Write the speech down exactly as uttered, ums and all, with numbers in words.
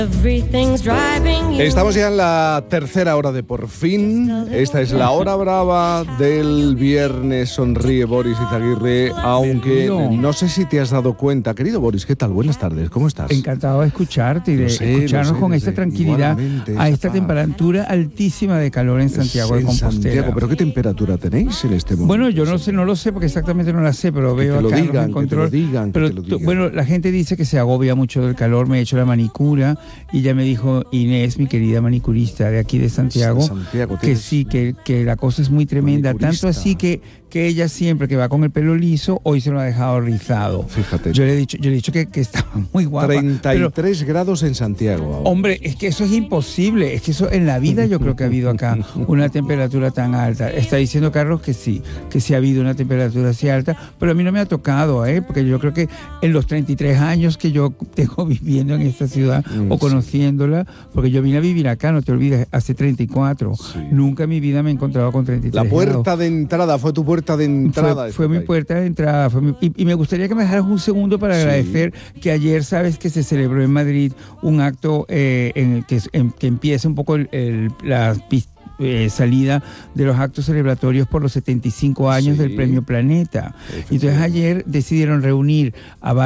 Estamos ya en la tercera hora de Por Fin. Esta es la hora brava del viernes. Sonríe Boris Izaguirre, aunque no sé si te has dado cuenta. Querido Boris, ¿qué tal? Buenas tardes, ¿cómo estás? Encantado de escucharte y de sé, escucharnos sé, con sé, esta tranquilidad a esta paz. temperatura altísima de calor en Santiago de Compostela. Santiago, ¿pero qué temperatura tenéis en este momento? Bueno, yo no sé, no lo sé porque exactamente no la sé, pero que veo te lo acá digan, en control. Que te lo digan, pero que te lo digan. Bueno, la gente dice que se agobia mucho del calor. Me he hecho la manicura y ya me dijo Inés, mi querida manicurista de aquí de Santiago, Santiago que sí, que, que la cosa es muy tremenda, tanto así que, que ella siempre que va con el pelo liso, hoy se lo ha dejado rizado. Fíjate. Yo le he dicho, yo le he dicho que, que estaba muy guapa. treinta y tres pero, grados en Santiago ahora. Hombre, es que eso es imposible, es que eso en la vida yo creo que ha habido acá una temperatura tan alta. Está diciendo Carlos que sí, que sí ha habido una temperatura así alta, pero a mí no me ha tocado, ¿eh? Porque yo creo que en los treinta y tres años que yo tengo viviendo en esta ciudad mm, o conociéndola, porque yo vine a vivir acá, no te olvides, hace treinta y cuatro. Sí. Nunca en mi vida me he encontrado con treinta y tres La puerta grados. de entrada, fue tu puerta de entrada. Fue, fue mi puerta de entrada. Fue mi, y, y me gustaría que me dejaras un segundo para sí. agradecer que ayer, sabes que se celebró en Madrid un acto eh, en el que, en, que empieza un poco el, el, la pista. Eh, salida de los actos celebratorios por los setenta y cinco años sí. del Premio Planeta. Entonces ayer decidieron reunir a